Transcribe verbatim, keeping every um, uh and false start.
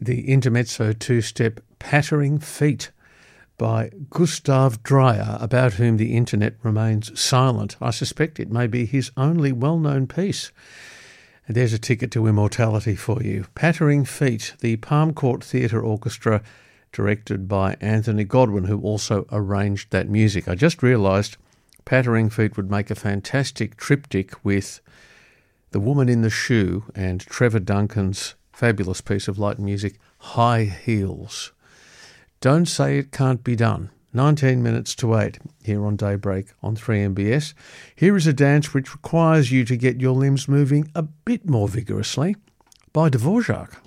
the intermezzo two-step Pattering Feet by Gustav Dreyer, about whom the internet remains silent. I suspect it may be his only well-known piece. And there's a ticket to immortality for you. Pattering Feet, the Palm Court Theatre Orchestra, directed by Anthony Godwin, who also arranged that music. I just realised Pattering Feet would make a fantastic triptych with The Woman in the Shoe and Trevor Duncan's fabulous piece of light music, High Heels. Don't Say It Can't Be Done. nineteen minutes to eight here on Daybreak on three M B S. Here is a dance which requires you to get your limbs moving a bit more vigorously by Dvorak.